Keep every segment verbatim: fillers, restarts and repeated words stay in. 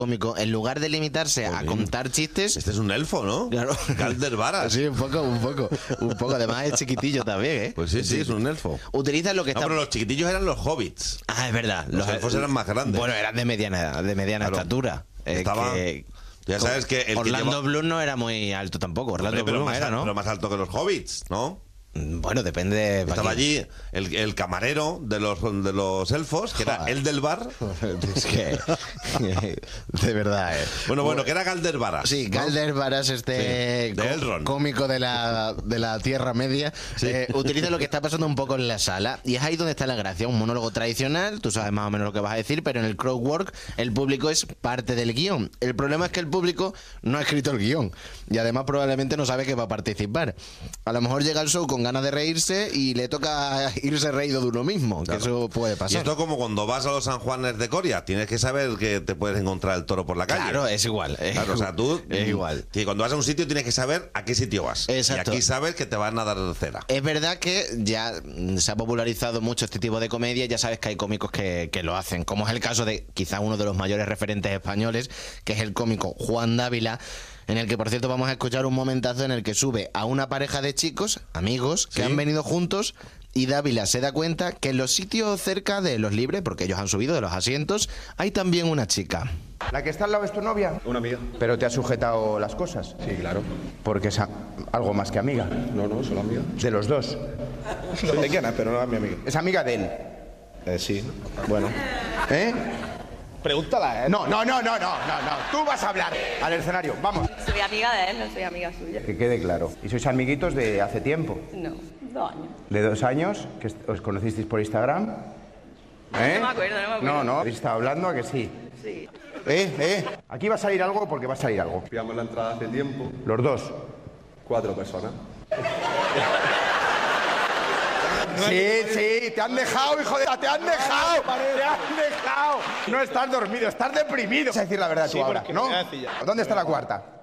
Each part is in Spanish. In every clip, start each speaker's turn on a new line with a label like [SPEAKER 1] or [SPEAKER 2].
[SPEAKER 1] cómico, en lugar de limitarse
[SPEAKER 2] Jolín.
[SPEAKER 1] a contar chistes...
[SPEAKER 2] Este es un elfo, ¿no?
[SPEAKER 1] Claro.
[SPEAKER 2] Galder Varas.
[SPEAKER 1] Sí, un poco, un poco, un poco. Además es chiquitillo también, ¿eh?
[SPEAKER 2] Pues sí, sí, es un elfo.
[SPEAKER 1] Utiliza lo que
[SPEAKER 2] No,
[SPEAKER 1] está...
[SPEAKER 2] pero los chiquitillos eran los hobbits.
[SPEAKER 1] Ah, es verdad.
[SPEAKER 2] Los elfos eran más grandes.
[SPEAKER 1] Bueno, eran de mediana, de mediana
[SPEAKER 2] Claro.
[SPEAKER 1] estatura. Eh,
[SPEAKER 2] Estaba-
[SPEAKER 1] que-
[SPEAKER 2] Ya sabes que el
[SPEAKER 1] Orlando
[SPEAKER 2] que lleva...
[SPEAKER 1] Bloom no era muy alto tampoco. Orlando
[SPEAKER 2] Hombre, pero,
[SPEAKER 1] Bloom
[SPEAKER 2] más,
[SPEAKER 1] era,
[SPEAKER 2] al-
[SPEAKER 1] ¿no?
[SPEAKER 2] pero más alto que los hobbits, ¿no?
[SPEAKER 1] Bueno, depende de...
[SPEAKER 2] Estaba allí el, el camarero de los, de los elfos, que era
[SPEAKER 1] Joder.
[SPEAKER 2] el del bar.
[SPEAKER 1] Es que... de verdad, ¿eh?
[SPEAKER 2] Bueno, bueno, que era Galder Varas.
[SPEAKER 1] Sí,
[SPEAKER 2] ¿no?
[SPEAKER 1] Galder Varas, este
[SPEAKER 2] Sí, de
[SPEAKER 1] có-
[SPEAKER 2] Elrond.
[SPEAKER 1] cómico de la, de la Tierra Media, eh, utiliza lo que está pasando un poco en la sala. Y es ahí donde está la gracia. Un monólogo tradicional, tú sabes más o menos lo que vas a decir, pero en el crowdwork el público es parte del guión. El problema es que el público no ha escrito el guión. Y además probablemente no sabe que va a participar. A lo mejor llega al show con ganas de reírse y le toca irse reído de uno mismo.
[SPEAKER 2] Claro.
[SPEAKER 1] Que eso puede
[SPEAKER 2] Y
[SPEAKER 1] pasar.
[SPEAKER 2] esto como cuando vas a los San Juanes de Coria, tienes que saber que te puedes encontrar el toro por la calle.
[SPEAKER 1] Claro, es igual. Es
[SPEAKER 2] Claro, o sea, tú
[SPEAKER 1] es igual.
[SPEAKER 2] que cuando vas a un sitio tienes que saber a qué sitio vas.
[SPEAKER 1] Exacto.
[SPEAKER 2] Y aquí sabes que te van a dar cera.
[SPEAKER 1] Es verdad que ya mm, se ha popularizado mucho este tipo de comedia, ya sabes que hay cómicos que, que lo hacen, como es el caso de quizá uno de los mayores referentes españoles, que es el cómico Juan Dávila, en el que por cierto vamos a escuchar un momentazo en el que sube a una pareja de chicos, amigos, que
[SPEAKER 2] Sí.
[SPEAKER 1] han venido juntos, y Dávila se da cuenta que en los sitios cerca de los libres, porque ellos han subido de los asientos, hay también una chica.
[SPEAKER 3] ¿La que está al lado es tu novia?
[SPEAKER 4] Una amiga.
[SPEAKER 3] ¿Pero te ha sujetado las cosas?
[SPEAKER 4] Sí, claro.
[SPEAKER 3] Porque es a- algo más que amiga.
[SPEAKER 4] No, no, solo amiga.
[SPEAKER 3] De los dos.
[SPEAKER 4] ¿De quién es? Pero no es mi amiga.
[SPEAKER 3] Es amiga de él.
[SPEAKER 4] Eh, sí. Bueno.
[SPEAKER 3] ¿Eh?
[SPEAKER 4] Pregúntala, ¿eh?
[SPEAKER 3] No, no, no, no, no, no, no. Tú vas a hablar al escenario. Vamos.
[SPEAKER 5] Soy amiga de él, no soy amiga suya.
[SPEAKER 3] Que quede claro. ¿Y sois amiguitos de hace tiempo?
[SPEAKER 5] No, dos años.
[SPEAKER 3] ¿De dos años? ¿Que est- os conocisteis por Instagram? ¿Eh?
[SPEAKER 5] No me acuerdo, no me acuerdo.
[SPEAKER 3] No, no. ¿Habéis estado hablando a que sí?
[SPEAKER 5] Sí.
[SPEAKER 3] ¿Eh? ¿Eh? Aquí va a salir algo porque va a salir algo.
[SPEAKER 4] Pillamos la entrada hace tiempo.
[SPEAKER 3] Los dos.
[SPEAKER 4] Cuatro personas.
[SPEAKER 3] Sí, sí, te han dejado, hijo de... ¡Te han dejado! ¡Te han dejado! No estás dormido, estás deprimido. Es decir la verdad tú
[SPEAKER 4] Sí,
[SPEAKER 3] ahora,
[SPEAKER 4] porque
[SPEAKER 3] ¿no?
[SPEAKER 4] me voy a decir ya.
[SPEAKER 3] ¿Dónde está la cuarta?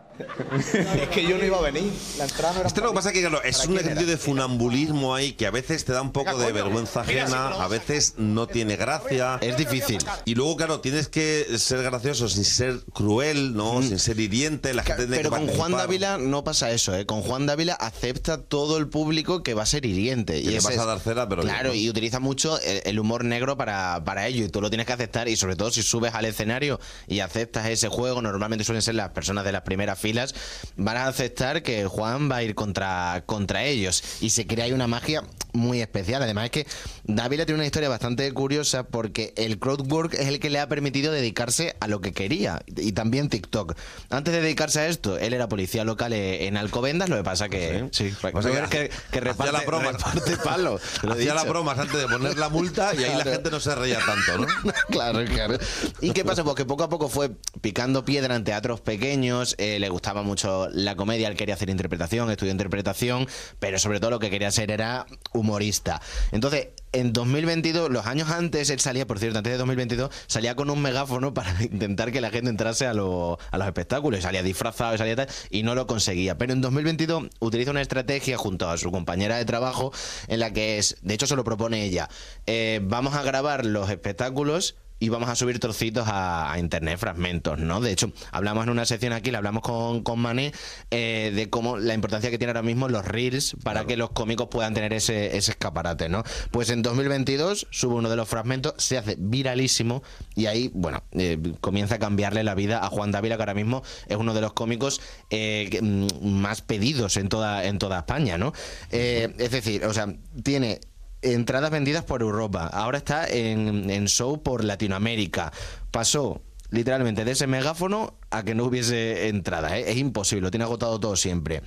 [SPEAKER 4] Es que yo no iba a venir. La entrada no era
[SPEAKER 2] Esto lo que pasa es que claro, es un ejercicio de funambulismo ahí que a veces te da un poco
[SPEAKER 3] Venga,
[SPEAKER 2] de
[SPEAKER 3] coño.
[SPEAKER 2] vergüenza
[SPEAKER 3] Mira,
[SPEAKER 2] ajena, a veces no tiene gracia.
[SPEAKER 1] Es difícil.
[SPEAKER 2] Y luego, claro, tienes que ser gracioso sin ser cruel, ¿no? Sin ser hiriente. La gente tiene
[SPEAKER 1] Pero
[SPEAKER 2] que
[SPEAKER 1] con Juan
[SPEAKER 2] participar.
[SPEAKER 1] Dávila no pasa eso, ¿eh? Con Juan Dávila acepta todo el público que va a ser hiriente.
[SPEAKER 2] Que le
[SPEAKER 1] ese
[SPEAKER 2] vas a
[SPEAKER 1] es-
[SPEAKER 2] dar cera, pero
[SPEAKER 1] Claro,
[SPEAKER 2] bien, ¿no?
[SPEAKER 1] y utiliza mucho el, el humor negro para, para ello, y tú lo tienes que aceptar, y sobre todo si subes al escenario y aceptas ese juego, normalmente suelen ser las personas de las primeras filas, van a aceptar que Juan va a ir contra, contra ellos, y se crea ahí una magia muy especial. Además es que Dávila tiene una historia bastante curiosa, porque el crowdwork es el que le ha permitido dedicarse a lo que quería, y también TikTok. Antes de dedicarse a esto, él era policía local eh, en Alcobendas, lo que pasa que sí,
[SPEAKER 2] O sea,
[SPEAKER 1] que, que, que
[SPEAKER 2] hacía
[SPEAKER 1] reparte,
[SPEAKER 2] la broma.
[SPEAKER 1] reparte palo. Te lo he
[SPEAKER 2] Hacía las
[SPEAKER 1] dicho.
[SPEAKER 2] bromas antes de poner la multa y ahí la
[SPEAKER 1] Claro.
[SPEAKER 2] gente no se reía tanto, ¿no?
[SPEAKER 1] Claro, claro. ¿Y qué pasa? Pues que poco a poco fue picando piedra en teatros pequeños, eh, le gustaba mucho la comedia, él quería hacer interpretación, estudió interpretación, pero sobre todo lo que quería ser era humorista. Entonces, en dos mil veintidós, los años antes, él salía, por cierto, antes de dos mil veintidós, salía con un megáfono para intentar que la gente entrase a, lo- a los espectáculos, y salía disfrazado y salía tal, y no lo conseguía. Pero en dos mil veintidós utiliza una estrategia junto a su compañera de trabajo en la que es, de hecho se lo propone ella, eh, vamos a grabar los espectáculos y vamos a subir trocitos a, a internet, fragmentos, ¿no? De hecho, hablamos en una sección aquí, la hablamos con, con Mané, eh, de cómo la importancia que tiene ahora mismo los reels para que los cómicos puedan tener ese, ese escaparate, ¿no? Pues en dos mil veintidós sube uno de los fragmentos, se hace viralísimo, y ahí, bueno, eh, comienza a cambiarle la vida a Juan Dávila, que ahora mismo es uno de los cómicos eh, que, mm, más pedidos en toda, en toda España, ¿no? Eh, es decir, o sea, tiene entradas vendidas por Europa, ahora está en, en show por Latinoamérica. Pasó literalmente de ese megáfono a que no hubiese entrada, ¿eh? Es imposible, lo tiene agotado todo siempre.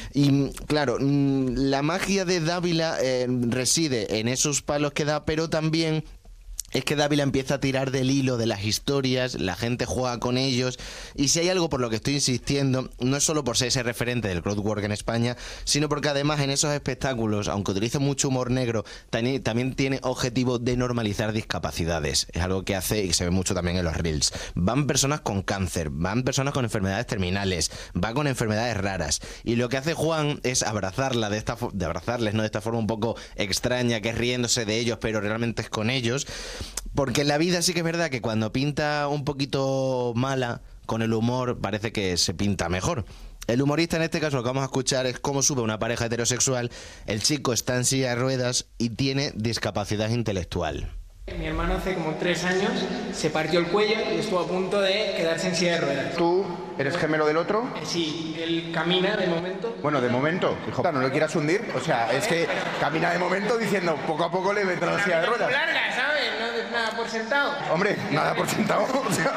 [SPEAKER 1] Y claro, mm, la magia de Dávila eh, reside en esos palos que da, pero también es que Dávila empieza a tirar del hilo de las historias, la gente juega con ellos, y si hay algo por lo que estoy insistiendo, no es solo por ser ese referente del crowdwork en España, sino porque además en esos espectáculos, aunque utiliza mucho humor negro, tani- también tiene objetivo de normalizar discapacidades. Es algo que hace y se ve mucho también en los reels. Van personas con cáncer, van personas con enfermedades terminales, va con enfermedades raras, y lo que hace Juan es abrazarla de esta fo- de abrazarles, ¿no? De esta forma un poco extraña, que es riéndose de ellos, pero realmente es con ellos. Porque en la vida sí que es verdad que cuando pinta un poquito mala, con el humor parece que se pinta mejor. El humorista en este caso lo que vamos a escuchar es cómo sube una pareja heterosexual, el chico está en silla de ruedas y tiene discapacidad intelectual.
[SPEAKER 6] Mi hermano hace como tres años se partió el cuello y estuvo a punto de quedarse en silla de ruedas.
[SPEAKER 3] ¿Tú eres gemelo del otro?
[SPEAKER 6] Eh, sí, él camina de momento.
[SPEAKER 3] Bueno, de momento, hijo, no lo quieras hundir. O sea, es que camina de momento diciendo poco a poco le meto la silla de ruedas.
[SPEAKER 6] Larga, ¿sabes? No, nada por sentado.
[SPEAKER 3] Hombre, nada por sentado. O sea...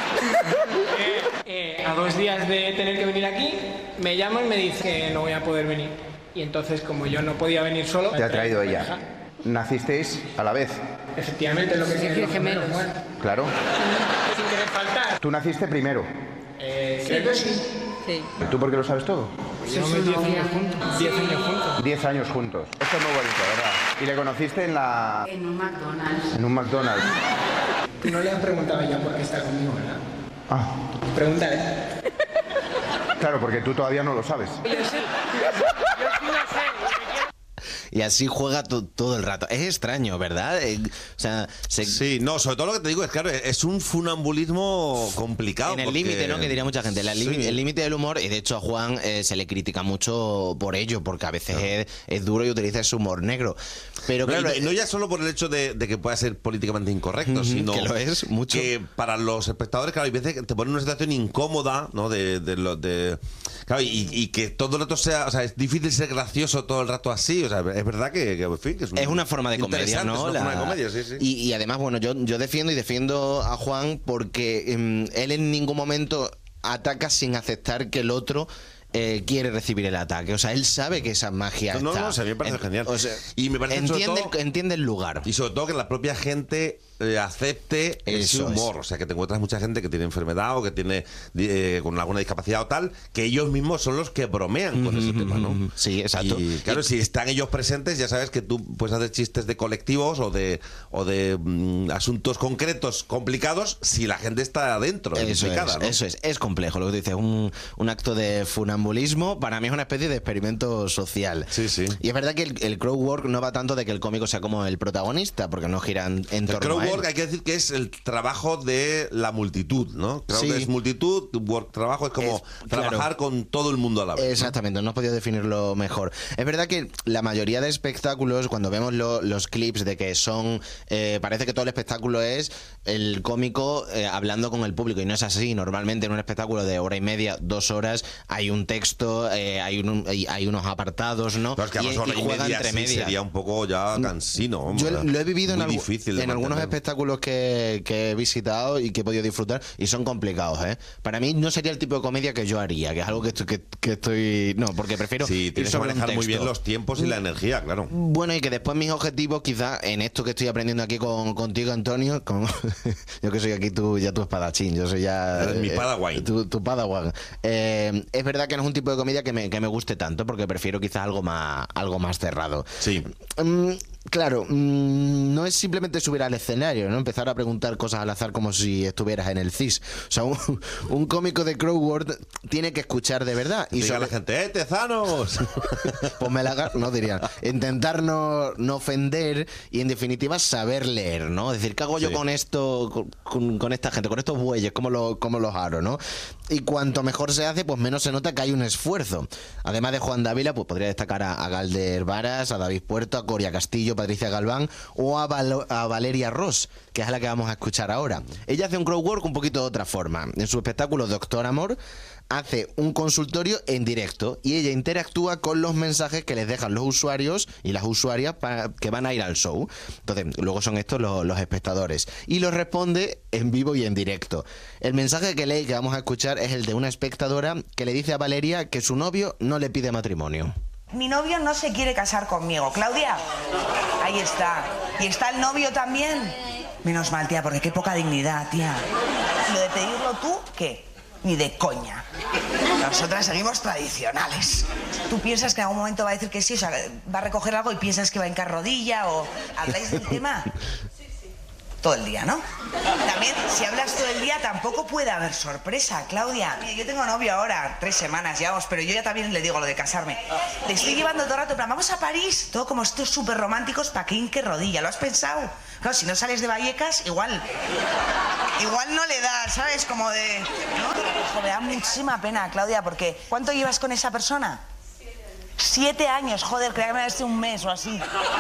[SPEAKER 6] eh, eh, a dos días de tener que venir aquí, me llama y me dice que no voy a poder venir. Y entonces, como yo no podía venir solo...
[SPEAKER 3] Te ha traído ella. ¿Nacisteis a la vez?
[SPEAKER 6] Efectivamente, lo que sí que gemelos. Bueno,
[SPEAKER 3] claro.
[SPEAKER 6] sin querer faltar.
[SPEAKER 3] ¿Tú naciste primero?
[SPEAKER 6] Eh, creo que sí.
[SPEAKER 5] Sí.
[SPEAKER 3] ¿Y tú por qué lo sabes todo?
[SPEAKER 6] Llevamos diez años juntos. Diez años juntos.
[SPEAKER 3] Diez años juntos. Esto es muy bonito, ¿verdad? ¿Y le conociste en la...?
[SPEAKER 5] En un McDonald's.
[SPEAKER 3] En un McDonald's.
[SPEAKER 6] No le has preguntado ya por qué está conmigo, ¿verdad?
[SPEAKER 3] Ah,
[SPEAKER 6] Pregúntale.
[SPEAKER 3] claro, porque tú todavía no lo sabes.
[SPEAKER 6] Yo sí. Yo sí lo sé.
[SPEAKER 1] Y así juega to- todo el rato. Es extraño, ¿verdad? Eh, o sea, se...
[SPEAKER 2] Sí, no, sobre todo lo que te digo es, claro, es un funambulismo complicado.
[SPEAKER 1] En el
[SPEAKER 2] porque-
[SPEAKER 1] límite, ¿no? Que diría mucha gente. La
[SPEAKER 2] Sí.
[SPEAKER 1] lí- El límite del humor, y de hecho a Juan eh, se le critica mucho por ello, porque a veces es, es duro y utiliza ese humor negro. Pero
[SPEAKER 2] Pero
[SPEAKER 1] claro,
[SPEAKER 2] y no, no ya solo por el hecho de, de que pueda ser políticamente incorrecto,
[SPEAKER 1] Ujú,
[SPEAKER 2] sino
[SPEAKER 1] que lo es, mucho.
[SPEAKER 2] que para los espectadores, claro, hay veces que te ponen en una situación incómoda, ¿no? De, de, lo- de claro, y, y que todo el rato sea, o sea, es difícil ser gracioso todo el rato así, o sea, es verdad que, que, en fin, que es, un-
[SPEAKER 1] es una forma de comedia,
[SPEAKER 2] interesante,
[SPEAKER 1] ¿no?
[SPEAKER 2] Es una
[SPEAKER 1] La-
[SPEAKER 2] forma de comedia, sí, sí.
[SPEAKER 1] Y, y además, bueno, yo, yo defiendo y defiendo a Juan porque em, él en ningún momento ataca sin aceptar que el otro eh, quiere recibir el ataque. O sea, él sabe que esa magia
[SPEAKER 2] No,
[SPEAKER 1] está.
[SPEAKER 2] no, o sea, a mí me parece
[SPEAKER 1] En-
[SPEAKER 2] genial.
[SPEAKER 1] o sea,
[SPEAKER 2] Y me parece sobre
[SPEAKER 1] entiende,
[SPEAKER 2] todo-
[SPEAKER 1] entiende el lugar.
[SPEAKER 2] Y sobre todo que la propia gente eh, acepte ese
[SPEAKER 1] Eso es.
[SPEAKER 2] humor. O sea, que te encuentras mucha gente que tiene enfermedad o que tiene eh, con alguna discapacidad o tal, que ellos mismos son los que bromean con ese tema, ¿no?
[SPEAKER 1] Sí, exacto.
[SPEAKER 2] Y claro,
[SPEAKER 1] Y-
[SPEAKER 2] si están ellos presentes, ya sabes que tú puedes hacer chistes de colectivos o de, o de mm, asuntos concretos complicados si la gente está adentro,
[SPEAKER 1] Eso
[SPEAKER 2] implicada,
[SPEAKER 1] es,
[SPEAKER 2] ¿no?
[SPEAKER 1] eso es, es complejo lo que dices, un, un acto de funambulismo, para mí es una especie de experimento social.
[SPEAKER 2] Sí, sí.
[SPEAKER 1] Y es verdad que el, el crowd work no va tanto de que el cómico sea como el protagonista, porque no gira en, en
[SPEAKER 2] El
[SPEAKER 1] torno
[SPEAKER 2] crowd
[SPEAKER 1] a él.
[SPEAKER 2] work hay que decir que es el trabajo de la multitud, ¿no? Crowd
[SPEAKER 1] Sí.
[SPEAKER 2] es multitud, work trabajo es como
[SPEAKER 1] Es-
[SPEAKER 2] trabajar
[SPEAKER 1] claro.
[SPEAKER 2] con todo el mundo a la vez. ¿no?
[SPEAKER 1] Exactamente, no has podido definirlo mejor. Es verdad que la mayoría de espectáculos, cuando vemos lo- los clips de que son, eh, parece que todo el espectáculo es el cómico eh, hablando con el público, y no es así. Normalmente en un espectáculo de hora y media, dos horas, hay un texto, eh, hay, un, hay, hay unos apartados, ¿no?
[SPEAKER 2] Pero es que
[SPEAKER 1] y,
[SPEAKER 2] además hora
[SPEAKER 1] y
[SPEAKER 2] y
[SPEAKER 1] juega
[SPEAKER 2] media
[SPEAKER 1] entre
[SPEAKER 2] sí
[SPEAKER 1] medias.
[SPEAKER 2] sería un poco ya cansino. hombre.
[SPEAKER 1] Yo lo he vivido en,
[SPEAKER 2] Muy
[SPEAKER 1] algu-
[SPEAKER 2] difícil de
[SPEAKER 1] en algunos
[SPEAKER 2] mantener.
[SPEAKER 1] espectáculos que, que he visitado y que he podido disfrutar, y son complicados, ¿eh? Para mí no sería el tipo de comedia que yo haría, que es algo que estoy... Que, que estoy no, porque prefiero...
[SPEAKER 2] Sí,
[SPEAKER 1] ir
[SPEAKER 2] tienes que
[SPEAKER 1] sobre un
[SPEAKER 2] manejar muy
[SPEAKER 1] texto.
[SPEAKER 2] bien los tiempos y la energía, claro.
[SPEAKER 1] Bueno, y que después mis objetivos, quizás en esto que estoy aprendiendo aquí con, contigo, Antonio, con, yo que soy aquí tú, ya tu espadachín, yo soy ya...
[SPEAKER 2] Eres mi
[SPEAKER 1] eh,
[SPEAKER 2] padawan.
[SPEAKER 1] Tu, tu padawan. Eh, es verdad que no es un tipo de comedia que me, que me guste tanto, porque prefiero quizás algo más, algo más cerrado.
[SPEAKER 2] Sí.
[SPEAKER 1] Mm, claro, mm, no es simplemente subir al escenario, ¿no? Empezar a preguntar cosas al azar como si estuvieras en el C I S. O sea, un, un cómico de Crowdwork tiene que escuchar de verdad.
[SPEAKER 2] Y
[SPEAKER 1] Y
[SPEAKER 2] diga
[SPEAKER 1] sobre-
[SPEAKER 2] la gente, ¡eh, tezanos!
[SPEAKER 1] pues me la no dirían. Intentar no, no ofender y en definitiva saber leer, ¿no? Es decir, ¿qué hago yo
[SPEAKER 2] Sí.
[SPEAKER 1] con esto, con- con, con esta gente, con estos bueyes? ¿Cómo, lo, cómo los aro, no? Y cuanto mejor se hace, pues menos se nota que hay un esfuerzo. Además de Juan Dávila, pues podría destacar a, a Galder Varas, a David Puerto, a Coria Castillo, Patricia Galván o a, Val- a Valeria Ross, que es a la que vamos a escuchar ahora. Ella hace un crowdwork un poquito de otra forma. En su espectáculo Doctor Amor hace un consultorio en directo y ella interactúa con los mensajes que les dejan los usuarios y las usuarias para, que van a ir al show. Entonces, luego son estos los, los espectadores. Y los responde en vivo y en directo. El mensaje que lee, que vamos a escuchar, es el de una espectadora que le dice a Valeria que su novio no le pide matrimonio.
[SPEAKER 7] Mi novio no se quiere casar conmigo. Claudia, ahí está. ¿Y está el novio también? Menos mal, tía, porque qué poca dignidad, tía. Lo de pedirlo tú, ¿qué? Ni de coña. Nosotras seguimos tradicionales. Tú piensas que en algún momento va a decir que sí, o sea, va a recoger algo y piensas que va a hincar rodilla o... ¿Habláis del tema? Todo el día, ¿no? También, si hablas todo el día, tampoco puede haber sorpresa, Claudia. Mira, yo tengo novio ahora, tres semanas llevamos, pero yo ya también le digo lo de casarme. Le estoy llevando todo el rato, en plan, vamos a París, todo como estos súper románticos, pa' que hinque rodilla. ¿Lo has pensado? Claro, si no sales de Vallecas, igual... Igual no le da, ¿sabes? Como de... ¿no? Ojo, me da muchísima pena, Claudia, porque... ¿Cuánto llevas con esa persona? Siete años, joder, creía que me había un mes o así.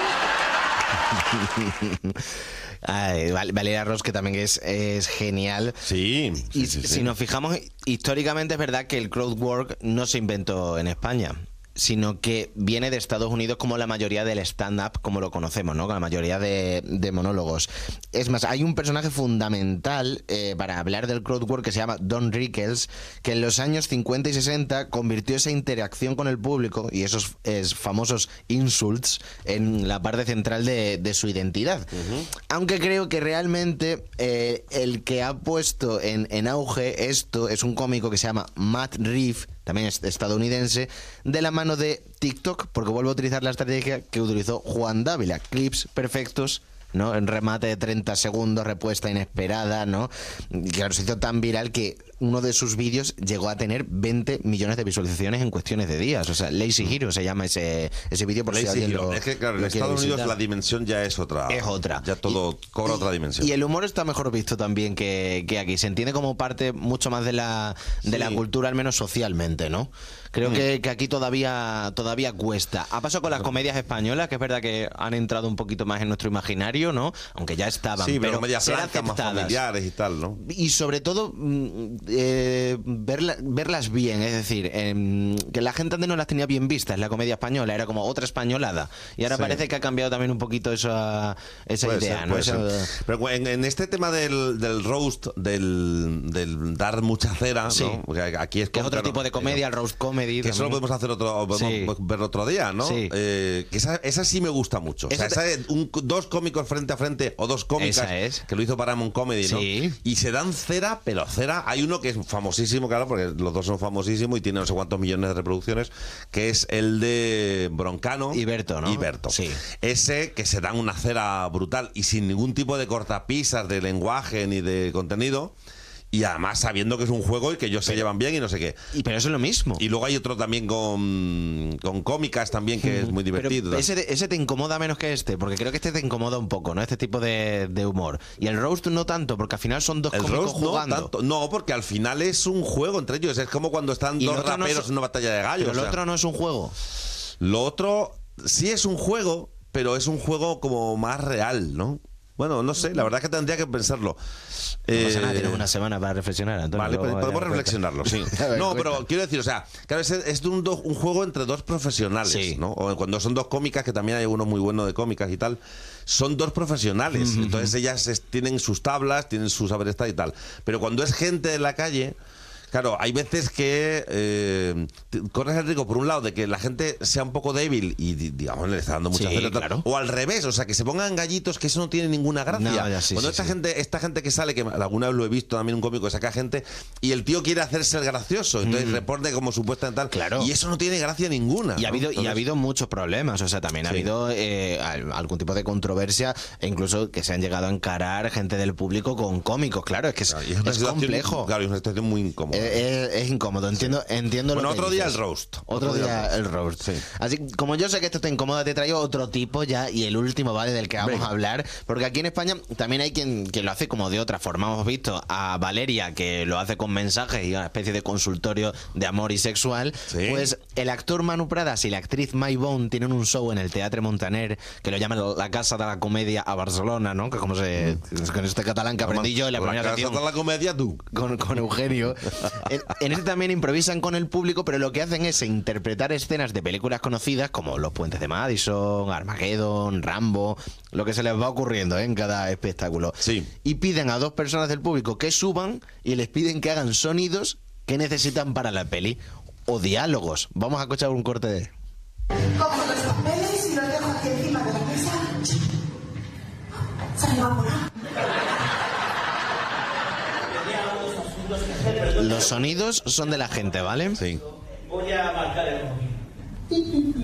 [SPEAKER 1] Ay, Valeria Ross, que también es, es genial.
[SPEAKER 2] Sí, sí,
[SPEAKER 1] Y
[SPEAKER 2] sí, sí.
[SPEAKER 1] si nos fijamos, históricamente es verdad que el crowdwork no se inventó en España, sino que viene de Estados Unidos, como la mayoría del stand-up, como lo conocemos, ¿no? Con la mayoría de, de monólogos. Es más, hay un personaje fundamental eh, para hablar del crowdwork que se llama Don Rickles, que en los años cincuenta y sesenta convirtió esa interacción con el público y esos es, famosos insults en la parte central de, de su identidad. Uh-huh. Aunque creo que realmente eh, el que ha puesto en, en auge esto es un cómico que se llama Matt Rife, también es estadounidense, de la mano de TikTok, porque vuelvo a utilizar la estrategia que utilizó Juan Dávila. Clips perfectos, ¿no? En remate de treinta segundos, respuesta inesperada, ¿no? Y claro, se hizo tan viral que uno de sus vídeos llegó a tener veinte millones de visualizaciones en cuestiones de días. O sea, Lazy Hero se llama ese, ese vídeo, por si
[SPEAKER 2] Lazy
[SPEAKER 1] alguien
[SPEAKER 2] Hero.
[SPEAKER 1] lo,
[SPEAKER 2] Es que, claro, en
[SPEAKER 1] lo quiere
[SPEAKER 2] Estados Unidos
[SPEAKER 1] visitar.
[SPEAKER 2] la dimensión ya es otra.
[SPEAKER 1] Es otra.
[SPEAKER 2] Ya todo
[SPEAKER 1] Y-
[SPEAKER 2] cobra
[SPEAKER 1] y-
[SPEAKER 2] otra dimensión.
[SPEAKER 1] Y el humor está mejor visto también que, que aquí. Se entiende como parte mucho más de la, de
[SPEAKER 2] Sí.
[SPEAKER 1] la cultura, al menos socialmente, ¿no? Creo
[SPEAKER 2] Mm.
[SPEAKER 1] que, que aquí todavía, todavía cuesta. Ha pasado con las comedias españolas, que es verdad que han entrado un poquito más en nuestro imaginario, ¿no? Aunque ya estaban.
[SPEAKER 2] Sí, pero,
[SPEAKER 1] pero
[SPEAKER 2] comedias
[SPEAKER 1] ser
[SPEAKER 2] blancas, más
[SPEAKER 1] aceptadas.
[SPEAKER 2] familiares y tal, ¿no?
[SPEAKER 1] Y sobre todo, mm, eh, verla- verlas bien, es decir, em, que la gente antes no las tenía bien vistas, la comedia española, era como otra españolada. Y ahora
[SPEAKER 2] Sí.
[SPEAKER 1] parece que ha cambiado también un poquito esa, esa
[SPEAKER 2] Puede
[SPEAKER 1] idea,
[SPEAKER 2] ser,
[SPEAKER 1] ¿no?
[SPEAKER 2] puede
[SPEAKER 1] Esa-
[SPEAKER 2] ser. Pero en, en este tema del, del roast, del, del dar mucha cera,
[SPEAKER 1] Sí.
[SPEAKER 2] ¿no? Porque aquí es
[SPEAKER 1] Que es
[SPEAKER 2] como,
[SPEAKER 1] otro
[SPEAKER 2] claro,
[SPEAKER 1] tipo de comedia, el roast comedy.
[SPEAKER 2] que eso lo
[SPEAKER 1] también.
[SPEAKER 2] podemos hacer otro, podemos
[SPEAKER 1] Sí.
[SPEAKER 2] ver otro día, ¿no?
[SPEAKER 1] Sí.
[SPEAKER 2] Eh, que esa, esa sí me gusta mucho. O sea,
[SPEAKER 1] Esa te-
[SPEAKER 2] esa de un- dos cómicos frente a frente o dos cómicas
[SPEAKER 1] Esa es.
[SPEAKER 2] que lo hizo Paramount Comedy, ¿no?
[SPEAKER 1] Sí.
[SPEAKER 2] Y se dan cera, pero cera. Hay uno que es famosísimo, claro, porque los dos son famosísimos y tiene no sé cuántos millones de reproducciones, que es el de Broncano
[SPEAKER 1] y Berto, ¿no?
[SPEAKER 2] y Berto.
[SPEAKER 1] Sí.
[SPEAKER 2] Ese que se dan una cera brutal y sin ningún tipo de cortapisas de lenguaje ni de contenido. Y además sabiendo que es un juego y que ellos se llevan bien y no sé qué.
[SPEAKER 1] Y pero eso es lo mismo.
[SPEAKER 2] Y luego hay otro también con, con cómicas también que es muy divertido.
[SPEAKER 1] Pero ese, ese te incomoda menos que este, porque creo que este te incomoda un poco, ¿no? Este tipo de, de humor. Y el roast no tanto, porque al final son dos
[SPEAKER 2] El
[SPEAKER 1] cómicos
[SPEAKER 2] roast no
[SPEAKER 1] jugando.
[SPEAKER 2] tanto. No, porque al final es un juego entre ellos. Es como cuando están
[SPEAKER 1] Y
[SPEAKER 2] dos
[SPEAKER 1] lo otro no
[SPEAKER 2] raperos
[SPEAKER 1] es-
[SPEAKER 2] en una batalla de gallos.
[SPEAKER 1] Pero
[SPEAKER 2] o
[SPEAKER 1] lo
[SPEAKER 2] sea.
[SPEAKER 1] otro no es un juego.
[SPEAKER 2] Lo otro sí es un juego, pero es un juego como más real, ¿no? Bueno, no sé, la verdad es que tendría que pensarlo.
[SPEAKER 1] No pasa nada,
[SPEAKER 2] Eh,
[SPEAKER 1] tienes una semana para reflexionar, Antonio.
[SPEAKER 2] Vale,
[SPEAKER 1] luego
[SPEAKER 2] pues
[SPEAKER 1] ya
[SPEAKER 2] podemos
[SPEAKER 1] me
[SPEAKER 2] reflexionarlo, sí.
[SPEAKER 1] cuentas. A ver,
[SPEAKER 2] No,
[SPEAKER 1] cuenta.
[SPEAKER 2] pero quiero decir, o sea, claro, es, es de un, do- un juego entre dos profesionales,
[SPEAKER 1] Sí.
[SPEAKER 2] ¿no? O cuando son dos cómicas, que también hay uno muy bueno de cómicas y tal, son dos profesionales. Entonces ellas es- tienen sus tablas, tienen su saber estar y tal. Pero cuando es gente de la calle... Claro, hay veces que eh, te- corres el riesgo, por un lado, de que la gente sea un poco débil y, di- digamos, le está dando mucha
[SPEAKER 1] Sí,
[SPEAKER 2] cera, tal.
[SPEAKER 1] claro.
[SPEAKER 2] O al revés, o sea, que se pongan gallitos, que eso no tiene ninguna gracia.
[SPEAKER 1] No, ya, sí,
[SPEAKER 2] Cuando
[SPEAKER 1] sí,
[SPEAKER 2] esta
[SPEAKER 1] sí.
[SPEAKER 2] gente, esta gente que sale, que alguna vez lo he visto también un cómico que saca gente, y el tío quiere hacerse el gracioso, entonces reporte como supuestamente tal.
[SPEAKER 1] Claro.
[SPEAKER 2] Y eso no tiene gracia ninguna.
[SPEAKER 1] Y ha,
[SPEAKER 2] ¿no?
[SPEAKER 1] habido, y
[SPEAKER 2] Entonces,
[SPEAKER 1] ha habido muchos problemas, o sea, también ha
[SPEAKER 2] Sí.
[SPEAKER 1] habido eh, al- algún tipo de controversia e incluso que se han llegado a encarar gente del público con cómicos, claro, es que es,
[SPEAKER 2] claro, y es una
[SPEAKER 1] es
[SPEAKER 2] situación-
[SPEAKER 1] complejo.
[SPEAKER 2] Claro, y es una situación muy incómoda.
[SPEAKER 1] Eh, Es, es incómodo, entiendo, entiendo
[SPEAKER 2] Bueno,
[SPEAKER 1] lo que
[SPEAKER 2] otro día
[SPEAKER 1] dices.
[SPEAKER 2] el roast.
[SPEAKER 1] Otro, día el roast.
[SPEAKER 2] Sí.
[SPEAKER 1] Así, como yo sé que esto te incomoda, te traigo otro tipo ya y el último, ¿vale? Del que vamos
[SPEAKER 2] Venga.
[SPEAKER 1] a hablar. Porque aquí en España también hay quien, quien lo hace como de otra forma. Hemos visto a Valeria, que lo hace con mensajes y una especie de consultorio de amor y sexual.
[SPEAKER 2] Sí.
[SPEAKER 1] Pues el actor Manu Pradas y la actriz Mai Bone tienen un show en el Teatre Montaner que lo llaman la Casa de la Comedia a Barcelona, ¿no? Que como se... Con este catalán que aprendí yo en la
[SPEAKER 2] Con
[SPEAKER 1] primera
[SPEAKER 2] casa
[SPEAKER 1] sección
[SPEAKER 2] de la comedia, tú.
[SPEAKER 1] con, con Eugenio. En, en este también improvisan con el público, pero lo que hacen es interpretar escenas de películas conocidas como Los Puentes de Madison, Armageddon, Rambo, lo que se les va ocurriendo, ¿eh? En cada espectáculo.
[SPEAKER 2] Sí.
[SPEAKER 1] Y piden a dos personas del público que suban y les piden que hagan sonidos que necesitan para la peli o diálogos. Vamos a escuchar un corte de...
[SPEAKER 8] Cojo los papeles y los dejo aquí encima de la mesa. Se me va a volar.
[SPEAKER 1] Los sonidos son de la gente, ¿vale?
[SPEAKER 2] Sí.
[SPEAKER 9] Voy a marcar el móvil.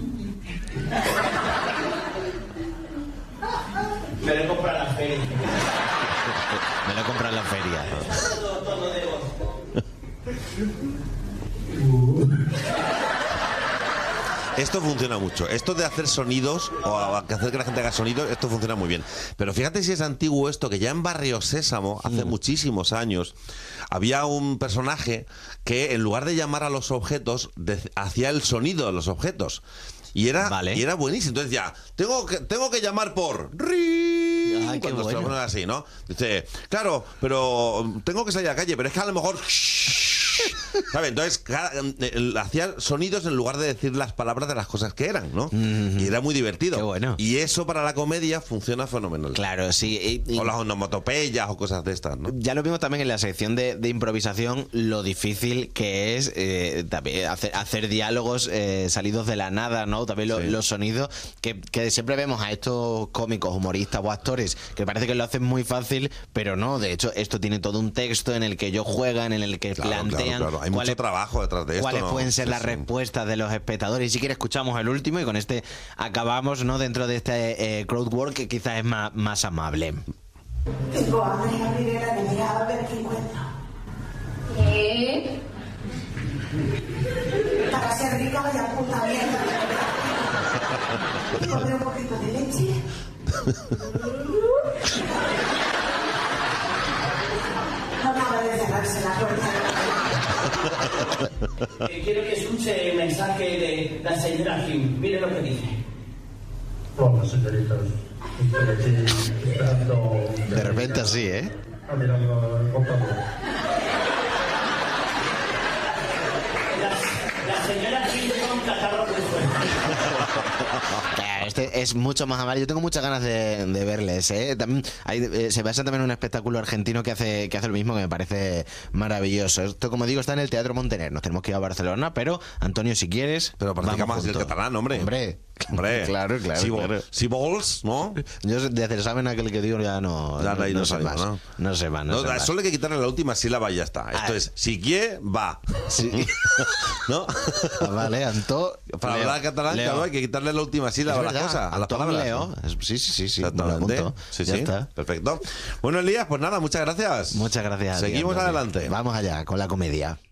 [SPEAKER 9] Me lo he comprado en la feria.
[SPEAKER 1] Me lo he comprado en la feria.
[SPEAKER 9] Todo tono de voz.
[SPEAKER 2] Esto funciona mucho. Esto de hacer sonidos o hacer que la gente haga sonidos, esto funciona muy bien. Pero fíjate si es antiguo esto, que ya en Barrio Sésamo, hace mm. muchísimos años, había un personaje que en lugar de llamar a los objetos, de, hacía el sonido de los objetos. Y era, vale. y era buenísimo. Entonces ya, tengo que, tengo que llamar por... ¡Ring! Ay, cuando se lo ponen así, ¿no? Dice, claro, pero tengo que salir a la calle, pero es que a lo mejor... ¿Sabes? Entonces cada, eh, hacía sonidos en lugar de decir las palabras de las cosas que eran, ¿no? Mm-hmm. Y era muy divertido.
[SPEAKER 1] Qué bueno.
[SPEAKER 2] Y eso para la comedia funciona fenomenal.
[SPEAKER 1] Claro, sí. Y, y,
[SPEAKER 2] o las onomatopeyas o cosas de estas, ¿no?
[SPEAKER 1] Ya lo vimos también en la sección de, de improvisación, lo difícil que es eh, también hacer, hacer diálogos eh, salidos de la nada, ¿no? También lo, sí. los sonidos, que, que siempre vemos a estos cómicos, humoristas o actores que parece que lo hacen muy fácil, pero no. De hecho, esto tiene todo un texto en el que ellos juegan, en el que
[SPEAKER 2] claro,
[SPEAKER 1] plantean...
[SPEAKER 2] Claro, claro. Hay mucho trabajo detrás de esto.
[SPEAKER 1] ¿Cuáles
[SPEAKER 2] ¿no?
[SPEAKER 1] pueden ser
[SPEAKER 2] sí,
[SPEAKER 1] las
[SPEAKER 2] sí.
[SPEAKER 1] respuestas de los espectadores? Y si quieres escuchamos el último y con este acabamos, ¿no? Dentro de este eh, crowdwork que quizás es más, más amable.
[SPEAKER 8] Tengo hambre, abriré la nevera a ver qué encuentro.
[SPEAKER 5] ¿Qué?
[SPEAKER 8] Para ser rica vaya puta mierda. Pondré un poquito de leche. No acaba de cerrarse la puerta.
[SPEAKER 9] Eh, quiero que escuche el mensaje de la señora Kim. Mire lo que dice.
[SPEAKER 10] Hola, señoritas. Estoy aquí esperando...
[SPEAKER 1] De repente así, ¿eh?
[SPEAKER 10] Ah, mira, el contador.
[SPEAKER 9] La, la señora Kim lleva un catarro muy fuerte.
[SPEAKER 1] Este es mucho más amable. Yo tengo muchas ganas de, de verles, ¿eh? También hay, eh, se basa también en un espectáculo argentino que hace, que hace lo mismo, que me parece maravilloso. Esto, como digo, está en el Teatro Montener. Nos tenemos que ir a Barcelona, pero, Antonio, si quieres...
[SPEAKER 2] Pero practicamos el catalán, hombre.
[SPEAKER 1] Hombre...
[SPEAKER 2] Hombre,
[SPEAKER 1] claro, claro,
[SPEAKER 2] si,
[SPEAKER 1] claro.
[SPEAKER 2] si vols, ¿no?
[SPEAKER 1] Yo desde el examen aquel que digo ya no,
[SPEAKER 2] ya no, no,
[SPEAKER 1] no,
[SPEAKER 2] no
[SPEAKER 1] sé
[SPEAKER 2] sabemos,
[SPEAKER 1] más,
[SPEAKER 2] ¿no?
[SPEAKER 1] no sé más, no,
[SPEAKER 2] no
[SPEAKER 1] sé más.
[SPEAKER 2] Solo hay que quitarle la última sílaba y ya está. Esto ah, es, si quiere, va.
[SPEAKER 1] Sí.
[SPEAKER 2] ¿No?
[SPEAKER 1] Ah, vale, Antó.
[SPEAKER 2] Para
[SPEAKER 1] Leo,
[SPEAKER 2] hablar catalán,
[SPEAKER 1] Leo.
[SPEAKER 2] claro, hay que quitarle la última sílaba a las cosas, a las
[SPEAKER 1] Antón
[SPEAKER 2] palabras.
[SPEAKER 1] Leo. Sí, sí, sí, sí.
[SPEAKER 2] Exactamente. Sí,
[SPEAKER 1] ya
[SPEAKER 2] sí.
[SPEAKER 1] está.
[SPEAKER 2] Perfecto. Bueno, Elías, pues nada, muchas gracias.
[SPEAKER 1] Muchas gracias.
[SPEAKER 2] Seguimos
[SPEAKER 1] tío,
[SPEAKER 2] adelante.
[SPEAKER 1] Vamos allá con la comedia.